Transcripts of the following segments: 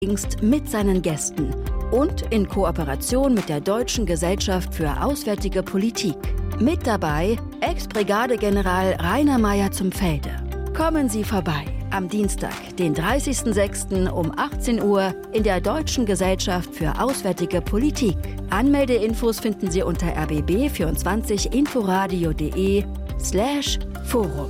mit seinen Gästen und in Kooperation mit der Deutschen Gesellschaft für Auswärtige Politik. Mit dabei Ex-Brigadegeneral Rainer Mayer zum Felde. Kommen Sie vorbei am Dienstag, den 30.06. um 18 Uhr in der Deutschen Gesellschaft für Auswärtige Politik. Anmeldeinfos finden Sie unter rbb24inforadio.de/Forum.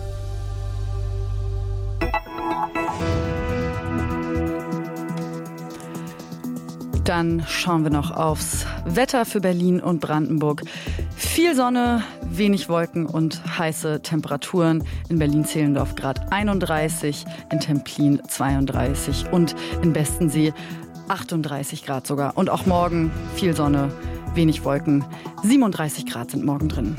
Dann schauen wir noch aufs Wetter für Berlin und Brandenburg. Viel Sonne, wenig Wolken und heiße Temperaturen. In Berlin-Zehlendorf Grad 31, in Templin 32 und in Bestensee 38 Grad sogar. Und auch morgen viel Sonne, wenig Wolken. 37 Grad sind morgen drin.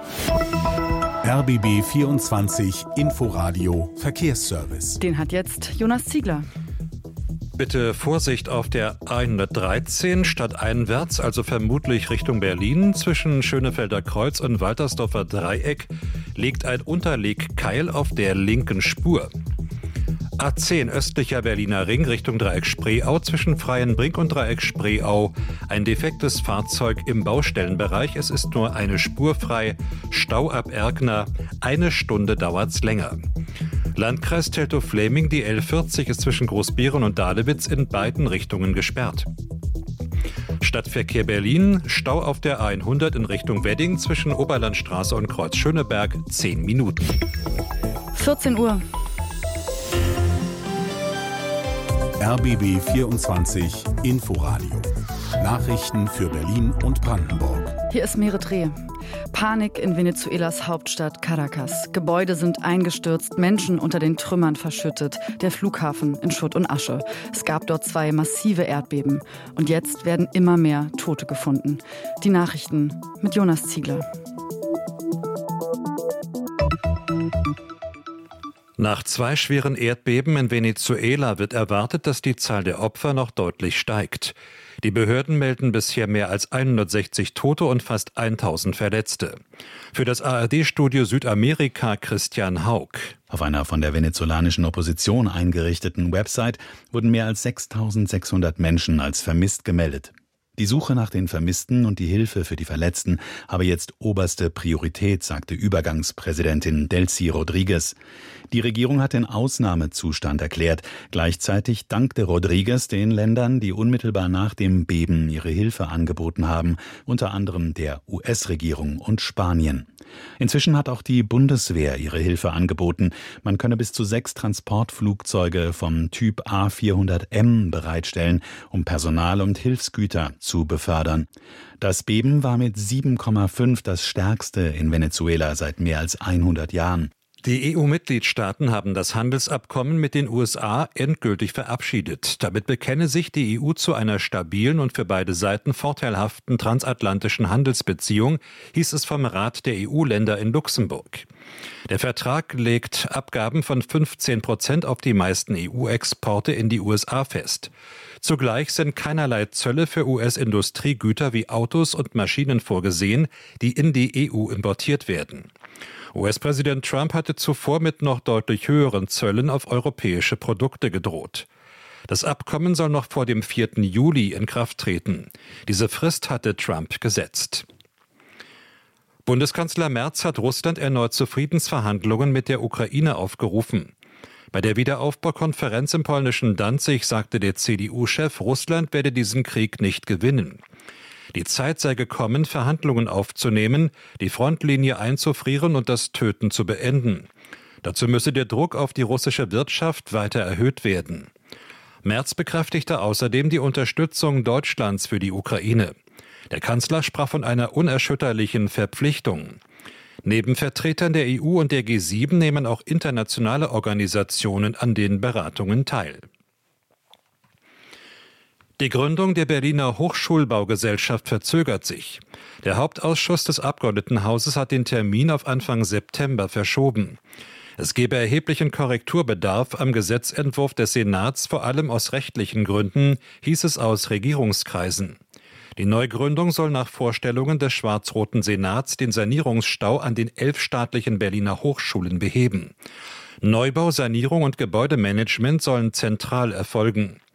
RBB 24 Inforadio Verkehrsservice. Den hat jetzt Jonas Ziegler. Bitte Vorsicht auf der A113 stadteinwärts, also vermutlich Richtung Berlin. Zwischen Schönefelder Kreuz und Waltersdorfer Dreieck liegt ein Unterlegkeil auf der linken Spur. A10 östlicher Berliner Ring Richtung Dreieck Spreeau, zwischen Freienbrink und Dreieck Spreeau. Ein defektes Fahrzeug im Baustellenbereich. Es ist nur eine Spur frei. Stau ab Erkner. 1 Stunde dauert's länger. Landkreis Teltow-Fläming, die L40 ist zwischen Großbeeren und Dahlewitz in beiden Richtungen gesperrt. Stadtverkehr Berlin, Stau auf der A100 in Richtung Wedding zwischen Oberlandstraße und Kreuz Schöneberg, 10 Minuten. 14 Uhr. RBB 24 Inforadio. Nachrichten für Berlin und Brandenburg. Hier ist Merit Reh. Panik in Venezuelas Hauptstadt Caracas. Gebäude sind eingestürzt, Menschen unter den Trümmern verschüttet, der Flughafen in Schutt und Asche. Es gab dort 2 massive Erdbeben. Und jetzt werden immer mehr Tote gefunden. Die Nachrichten mit Jonas Ziegler. Nach 2 schweren Erdbeben in Venezuela wird erwartet, dass die Zahl der Opfer noch deutlich steigt. Die Behörden melden bisher mehr als 160 Tote und fast 1000 Verletzte. Für das ARD-Studio Südamerika Christian Haug. Auf einer von der venezolanischen Opposition eingerichteten Website wurden mehr als 6.600 Menschen als vermisst gemeldet. Die Suche nach den Vermissten und die Hilfe für die Verletzten habe jetzt oberste Priorität, sagte Übergangspräsidentin Delcy Rodriguez. Die Regierung hat den Ausnahmezustand erklärt. Gleichzeitig dankte Rodriguez den Ländern, die unmittelbar nach dem Beben ihre Hilfe angeboten haben, unter anderem der US-Regierung und Spanien. Inzwischen hat auch die Bundeswehr ihre Hilfe angeboten. Man könne bis zu 6 Transportflugzeuge vom Typ A400M bereitstellen, um Personal und Hilfsgüter zu befördern. Das Beben war mit 7,5 das stärkste in Venezuela seit mehr als 100 Jahren. Die EU-Mitgliedstaaten haben das Handelsabkommen mit den USA endgültig verabschiedet. Damit bekenne sich die EU zu einer stabilen und für beide Seiten vorteilhaften transatlantischen Handelsbeziehung, hieß es vom Rat der EU-Länder in Luxemburg. Der Vertrag legt Abgaben von 15% auf die meisten EU-Exporte in die USA fest. Zugleich sind keinerlei Zölle für US-Industriegüter wie Autos und Maschinen vorgesehen, die in die EU importiert werden. US-Präsident Trump hatte zuvor mit noch deutlich höheren Zöllen auf europäische Produkte gedroht. Das Abkommen soll noch vor dem 4. Juli in Kraft treten. Diese Frist hatte Trump gesetzt. Bundeskanzler Merz hat Russland erneut zu Friedensverhandlungen mit der Ukraine aufgerufen. Bei der Wiederaufbaukonferenz im polnischen Danzig sagte der CDU-Chef, Russland werde diesen Krieg nicht gewinnen. Die Zeit sei gekommen, Verhandlungen aufzunehmen, die Frontlinie einzufrieren und das Töten zu beenden. Dazu müsse der Druck auf die russische Wirtschaft weiter erhöht werden. Merz bekräftigte außerdem die Unterstützung Deutschlands für die Ukraine. Der Kanzler sprach von einer unerschütterlichen Verpflichtung. Neben Vertretern der EU und der G7 nehmen auch internationale Organisationen an den Beratungen teil. Die Gründung der Berliner Hochschulbaugesellschaft verzögert sich. Der Hauptausschuss des Abgeordnetenhauses hat den Termin auf Anfang September verschoben. Es gebe erheblichen Korrekturbedarf am Gesetzentwurf des Senats, vor allem aus rechtlichen Gründen, hieß es aus Regierungskreisen. Die Neugründung soll nach Vorstellungen des schwarz-roten Senats den Sanierungsstau an den 11 staatlichen Berliner Hochschulen beheben. Neubau, Sanierung und Gebäudemanagement sollen zentral erfolgen.